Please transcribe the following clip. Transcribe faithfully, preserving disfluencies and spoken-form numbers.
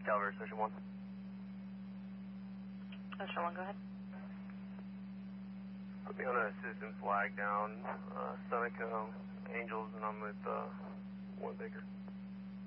Calvary, Station one. Station one, go ahead. Put me on an assistant flag down, uh, Seneca Angels, and I'm with uh, one Baker.